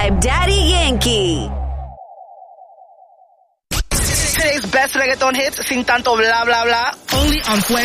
vibe, Daddy Yankee. Today's best reggaeton hits sin tanto bla bla bla. Only on Fuego